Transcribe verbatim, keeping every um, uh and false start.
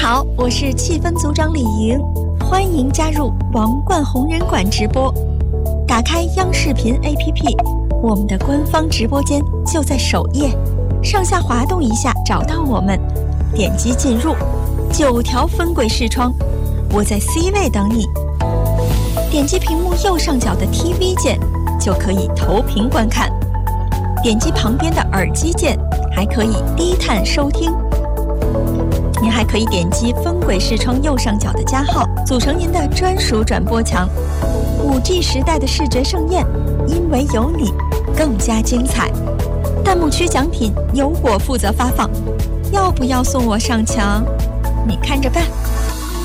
好，我是气氛组长李莹，欢迎加入王冠红人馆直播。打开央视频 A P P， 我们的官方直播间就在首页，上下滑动一下找到我们，点击进入，九条分轨视窗，我在 C 位等你。点击屏幕右上角的 T V 键，就可以投屏观看。点击旁边的耳机键，还可以低碳收听。您还可以点击分轨视窗右上角的加号，组成您的专属转播墙。五 G 时代的视觉盛宴，因为有你，更加精彩。弹幕区奖品由我负责发放，要不要送我上墙？你看着办。